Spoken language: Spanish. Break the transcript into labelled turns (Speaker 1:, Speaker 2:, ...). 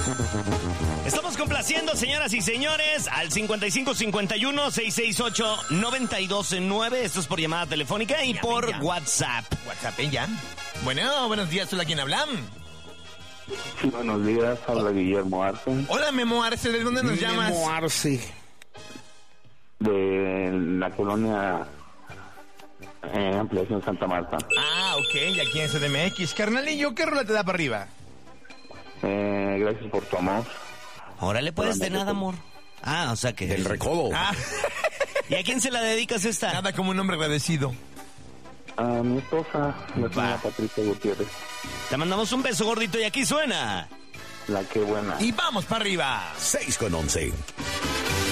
Speaker 1: Estamos complaciendo, señoras y señores, al 5551-668-929. Esto es por llamada telefónica y por WhatsApp.
Speaker 2: WhatsApp, ya. Bueno, buenos días, ¿hola quién habla?
Speaker 3: Sí, buenos días, habla Guillermo Arce.
Speaker 2: Hola, Memo Arce, ¿de dónde nos llamas?
Speaker 4: Memo Arce.
Speaker 3: De la colonia Ampliación Santa Marta.
Speaker 2: Ah, ok, aquí en CDMX. Carnalillo, ¿qué rola te da para arriba?
Speaker 3: Gracias por tu amor.
Speaker 1: Órale, pues, de nada, amor. Ah, o sea que...
Speaker 4: Del Recodo.
Speaker 2: Ah,
Speaker 1: ¿Y a quién se la dedicas esta?
Speaker 2: nada como un hombre agradecido.
Speaker 3: A mi esposa, la señora Patricia Gutiérrez.
Speaker 1: Te mandamos un beso, gordito, y aquí suena...
Speaker 3: La que buena.
Speaker 2: Y vamos para arriba.
Speaker 4: 6 con 11.